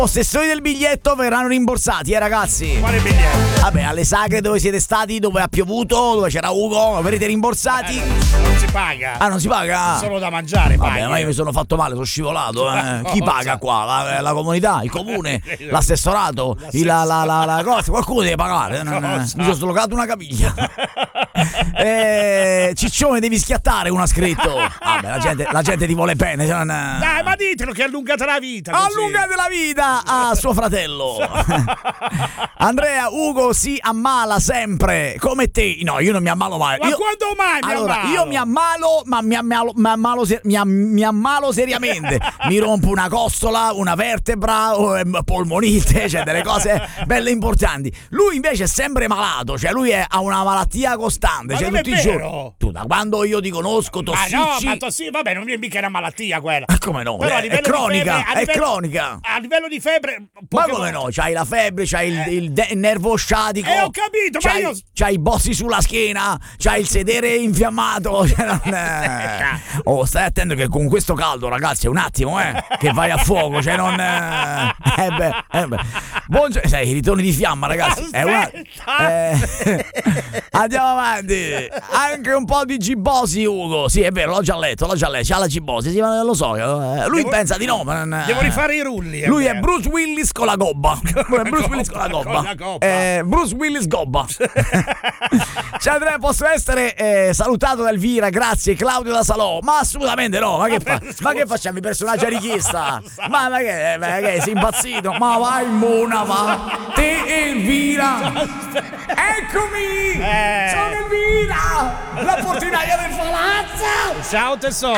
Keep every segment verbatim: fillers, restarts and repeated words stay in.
possessori del biglietto verranno rimborsati, eh ragazzi. Quale biglietto? Vabbè, alle sagre dove siete stati, dove ha piovuto, dove c'era Ugo, verrete rimborsati. Eh, non si paga. Ah, non si paga? Solo da mangiare, vabbè, paghi. ma io mi sono fatto male, sono scivolato. Eh. Chi paga qua? La, la comunità, il comune, l'assessorato, il, la, la, la, la cosa. Qualcuno deve pagare. Non, mi sono slogato una caviglia. eh, Ciccione, devi schiattare, uno ha scritto. Vabbè, la gente, la gente ti vuole bene. Cioè non... Dai, ma ditelo che allungate la vita. Così. Allungate la vita a suo fratello. Andrea, Ugo si ammala sempre come te. No, io non mi ammalo mai. Ma io... quando mai mi allora, ammalo? io mi ammalo, ma mi ammalo, mi ammalo, ser- mi, am- mi ammalo seriamente. Mi rompo una costola, una vertebra, polmonite, cioè delle cose belle importanti. Lui invece è sempre malato, cioè lui è, ha una malattia costante, ma cioè non tutti è i vero. giorni. Tu da quando io ti conosco tossicci. Ma no, ma tossi, vabbè, non è mica una malattia quella. Ma come no? Però È, è cronica, febbre, è livello, cronica. A livello di febbre. Ma come no? C'hai la febbre, c'hai il, eh. il, de- il nervo sciatico. Eh, ho capito, c'hai, ma io. C'hai i bossi sulla schiena, c'hai il sedere infiammato. Cioè non è... Oh, stai attento che con questo caldo, ragazzi, è un attimo, eh, che vai a fuoco, cioè non. Eh, eh beh, eh beh. Buongiorno, sai, i ritorni di fiamma, ragazzi. È una... eh... Andiamo avanti. Anche un po' di gibosi, Ugo. Sì, è vero, l'ho già letto, l'ho già letto. C'ha la gibosi, sì, ma non lo so. Lui devo... pensa di no, ma non... Devo rifare i rulli. Lui è Bruce Willis con la gobba. Bruce Willis con la gobba. Con la gobba. Eh, Bruce Willis gobba. Ciao Andrea, posso essere eh, salutato da Elvira, grazie. Claudio da Salò. Ma assolutamente no. Ma che, fa? ma che facciamo i personaggi a richiesta? Ma, ma che, ma che sei impazzito? Ma vai Mona, va. Te Elvira. Eccomi. Eh. Sono Elvira, la portinaia del palazzo. Ciao tesoro.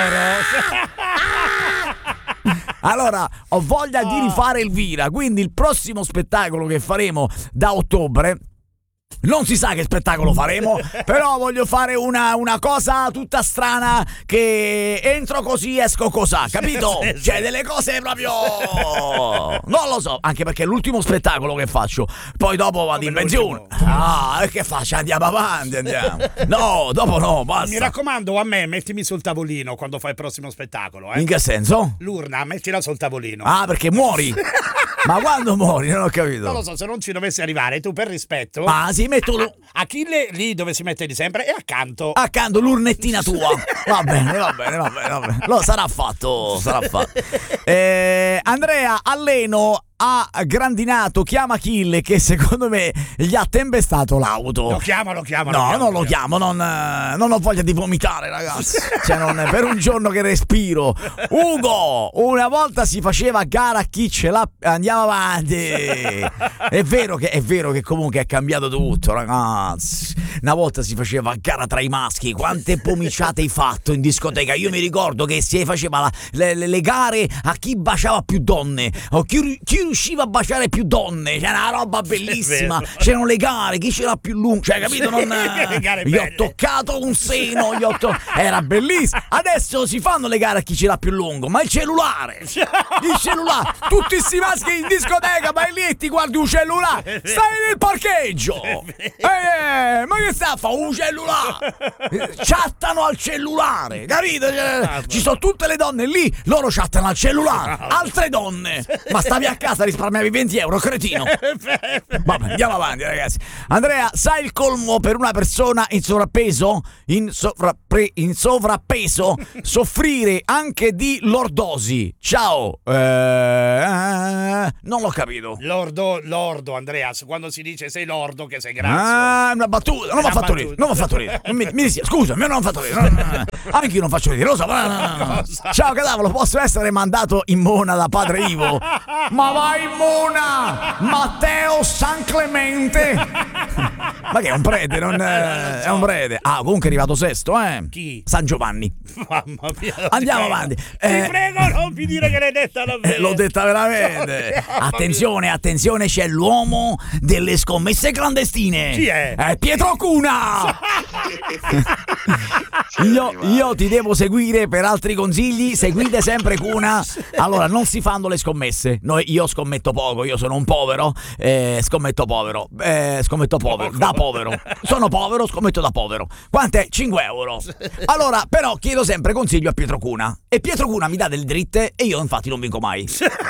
Allora, ho voglia di rifare Elvira, quindi il prossimo spettacolo che faremo da ottobre, non si sa che spettacolo faremo, però voglio fare una, una cosa tutta strana, che entro così esco cosà, capito? Sì, sì. Cioè delle cose proprio... Non lo so, anche perché è l'ultimo spettacolo che faccio, poi dopo vado in pensione. Ah, e che faccio? Andiamo avanti, andiamo. No, dopo no, basta. Mi raccomando, a me mettimi sul tavolino quando fai il prossimo spettacolo, eh? In che senso? L'urna, mettila sul tavolino. Ah, perché muori? Ma quando muori? Non ho capito. Non lo so, se non ci dovessi arrivare, tu per rispetto. Ah, sì, metto lo... Achille lì dove si mette di sempre e accanto. Accanto l'urnettina tua. Va bene, va bene, va bene, va bene. Lo sarà fatto, sarà fatto. Eh, Andrea, alleno ha grandinato, chiama Achille che secondo me gli ha tempestato l'auto. Lo chiama, lo chiama. No, lo chiama, non lo chiamo, non, non ho voglia di vomitare, ragazzi. Cioè, non è per un giorno che respiro. Ugo, una volta si faceva a gara a chi ce l'ha. Andiamo avanti. È vero che, è vero che comunque è cambiato tutto, ragazzi. Una volta si faceva a gara tra i maschi. Quante pomiciate hai fatto in discoteca? Io mi ricordo che si faceva la, le, le, le gare a chi baciava più donne o chi, chi riusciva a baciare più donne. C'era una roba bellissima. C'erano le gare, chi c'era più lungo, cioè capito? Non, gli ho toccato un seno, gli ho to- era bellissimo. Adesso si fanno le gare a chi ce l'ha più lungo, ma il cellulare, il cellulare, tutti sti maschi in discoteca, vai lì e ti guardi un cellulare, stai nel parcheggio, eh, ma che sta a fare un cellulare? Chattano al cellulare, capito? Ci sono tutte le donne lì, loro chattano al cellulare, altre donne, ma stavi a casa, risparmiavi venti euro, cretino. Vabbè, andiamo avanti, ragazzi. Andrea, sai il colmo per una persona in sovrappeso? In, sovrappre- in sovrappeso? Soffrire anche di lordosi. Ciao. Eh, non l'ho capito. Lordo, lordo, Andreas, quando si dice sei lordo che sei grasso. Ah, una battuta. Non mi ha fatto ridere. Non mi ha fatto ridere. Mi, mi dispiace, scusa, non mi ha fatto ridere. No, no, no. Anche io non faccio ridere, lo so. No, no, no. Ciao, cadavolo, posso essere mandato in mona da padre Ivo? Ma vai in mona! Matteo San Clemente! Ma che è un prete, non è, è un prete. Ah, comunque è arrivato sesto, eh? Chi? San Giovanni. Mamma mia. Andiamo avanti. Ti Eh, prego, non mi dire che l'hai detta davvero. eh, l'ho detta veramente. Attenzione, attenzione, c'è l'uomo delle scommesse clandestine. Chi è? È Pietro Cuna. Io, io ti devo seguire per altri consigli. Seguite sempre Cuna. Allora, non si fanno le scommesse. Noi, io scommetto poco, io sono un povero. Eh, scommetto povero. Eh, scommetto povero. Da povero. Sono povero, scommetto da povero. Quant'è? cinque euro. Allora, però chiedo sempre consiglio a Pietro Cuna. E Pietro Cuna mi dà del dritte e io infatti non vinco mai.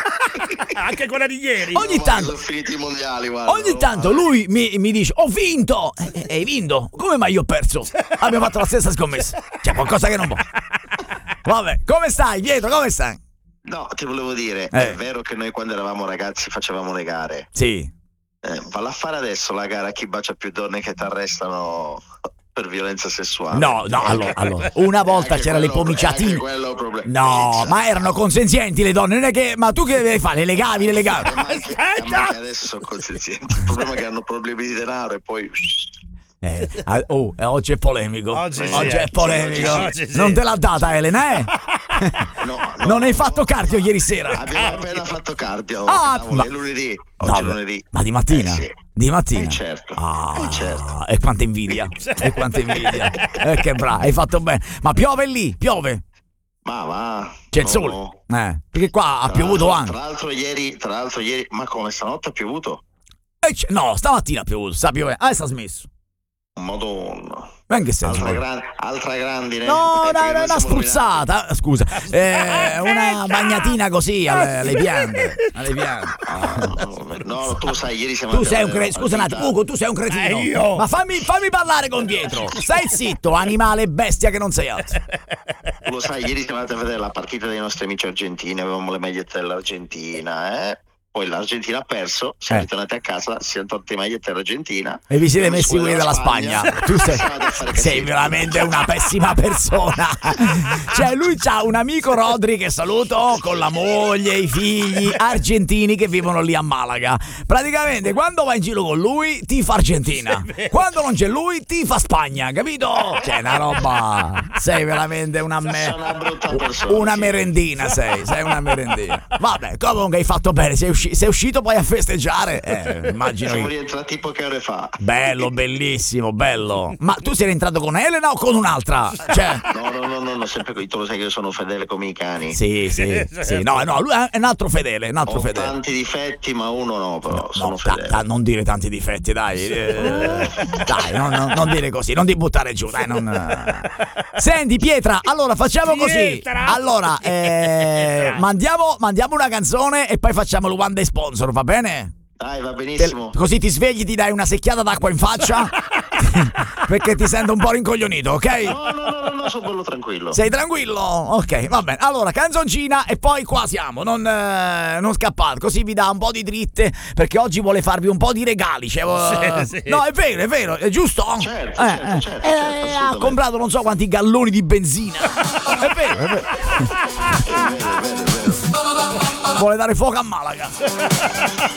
Anche quella di ieri. Ogni tanto, sono finiti i mondiali, guarda. ogni tanto lui mi, mi dice ho vinto. E hai vinto? Come mai io ho perso? Abbiamo fatto la stessa scommessa. C'è qualcosa che non va. Vabbè, come stai Pietro? Come stai? No, ti volevo dire, Eh. è vero che noi quando eravamo ragazzi facevamo le gare. Sì. Eh, valla a fare adesso la gara a chi bacia più donne che ti arrestano per violenza sessuale. No, no, allora, allora, una volta Anche c'era le quello- pomiciatine. anche quello è un problema. No, Esatto. ma erano consenzienti le donne, non è che. Ma tu che devi fare? Le legavi, le legavi. Eh, ma anche- ma anche adesso sono consenzienti. Il problema è che hanno problemi di denaro e poi Eh, ah, oh, eh, oggi è polemico. Oggi sì, è eh. polemico. Oggi sì. Non te l'ha data Elena, eh? no, no, Non hai fatto cardio ieri sera? abbiamo appena fatto cardio. Ah, Cavolo, ma- è lunedì. No, Oggi è lunedì. ma di mattina? Eh, sì. Di mattina? Eh, certo. Ah, Eh, certo. e quanta invidia. E quanta invidia. Eh, che bravo, hai fatto bene. Ma piove lì? Piove? Ma va. C'è il no, sole? no. Eh, perché qua ha Tra piovuto l'altro- anche. Tra l'altro ieri, tra l'altro ieri, ma come stanotte ha piovuto? Eh, c'è- no, stamattina ha piovuto, sta piovendo. Adesso ha smesso. Madonna. Ma in che senso? Altra, gran- altra grandine. No, Eh, perché una, noi una siamo spruzzata, scusa, eh, una bagnatina così alle, alle piante, alle piante. rovinati. No, tu sai, ieri siamo Tu andati sei a un vedere cretino, la scusa un attimo, partita. Ugo, tu sei un cretino. Eh, io? Ma fammi, fammi parlare con dietro. Stai zitto, animale bestia che non sei altro. Tu lo sai, ieri siamo andati a vedere la partita dei nostri amici argentini, avevamo le magliette dell'Argentina, eh? Poi l'Argentina ha perso, siamo Eh. ritornati a casa, si siamo tolti le magliette dell'Argentina. E vi siete Abbiamo messi quelli della Spagna. Tu sei, Siamo andati a fare sei casino. veramente una pessima persona. Cioè, lui c'ha un amico Rodri che saluto con la moglie, i figli argentini che vivono lì a Malaga. Praticamente, quando vai in giro con lui, ti fa Argentina. Quando non c'è lui, ti fa Spagna, capito? Cioè, una roba. Sei veramente una me- Sei una brutta persona, una sì. merendina, sei, sei una merendina. Vabbè, comunque hai fatto bene, sei, usci- sei uscito poi a festeggiare. Eh, immagino Siamo che. rientrati poche ore fa. Bello, bellissimo, bello. Ma tu sei rientrato con Elena o con un'altra? Cioè. No, no, no, no, no, sempre qui, tu lo sai che io sono fedele come i cani. Sì, sì, sì. No, no, lui è un altro fedele, un altro Ho fedele. tanti difetti, ma uno no, però sono No, ta- fedele. ta- non dire tanti difetti, dai. Eh, dai, non, non- non dire così, non ti buttare giù, dai. Non... Senti, Pietra, allora facciamo così. Pietra! Allora, eh, mandiamo, mandiamo una canzone e poi facciamo il one day sponsor, va bene? Dai, va Te- benissimo. così ti svegli, ti dai una secchiata d'acqua in faccia perché ti sento un po' rincoglionito, ok? No, no, no, no, no, sono bello tranquillo. Sei tranquillo? Ok, va bene. Allora, canzoncina e poi qua siamo. Non, eh, non scappate, così vi dà un po' di dritte perché oggi vuole farvi un po' di regali. Cioè, eh, Sì, sì. No, è vero, è vero, è giusto? Certo, Eh, certo, eh. certo, Eh, certo, ha assolutamente. comprato non so quanti galloni di benzina. È vero, è vero. È vero, è vero, è vero. Vuole dare fuoco a Malaga.